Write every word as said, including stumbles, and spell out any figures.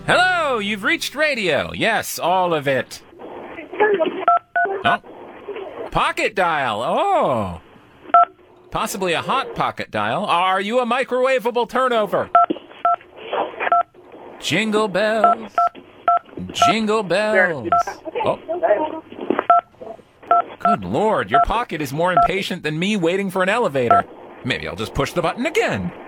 Hello, you've reached radio. Yes, all of it. Oh. Pocket dial. Oh. Possibly a hot pocket dial. Are you a microwavable turnover? Jingle bells. Jingle bells. Oh. Good Lord, your pocket is more impatient than me waiting for an elevator. Maybe I'll just push the button again.